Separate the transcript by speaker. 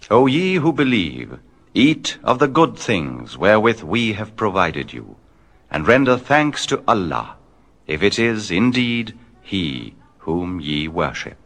Speaker 1: O ye who believe, eat of the good things wherewith we have provided you, and render thanks to Allah, if it is indeed He whom ye worship.